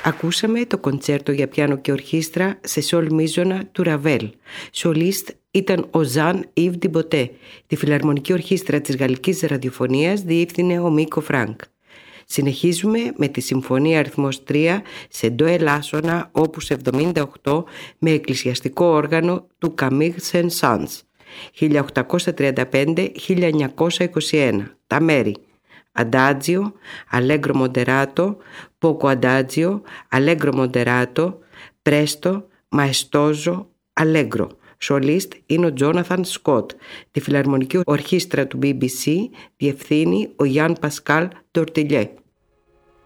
Ακούσαμε το κοντσέρτο για πιάνο και ορχήστρα σε σολ μίζωνα του Ραβέλ. Σολίστ ήταν ο Ζαν Ιβ Ντιμποτέ. Τη Φιλαρμονική Ορχήστρα της Γαλλικής Ραδιοφωνίας διεύθυνε ο Μίκο Φρανκ. Συνεχίζουμε με τη Συμφωνία αριθμός 3 σε ντο ελάσσονα όπους 78 με εκκλησιαστικό όργανο του Καμίγ Σεν-Σάνς 1835-1921. Τα μέρη: Αντάτζιο, Αλέγκρο Μοντεράτο, Πόκο Αντάτζιο, Αλέγκρο Μοντεράτο, Πρέστο, Μαεστόζο, Αλέγκρο. Σολίστ είναι ο Τζόναθαν Σκοτ. Τη Φιλαρμονική Ορχήστρα του BBC διευθύνει ο Γιάν Πασκάλ Ντορτιλιέ.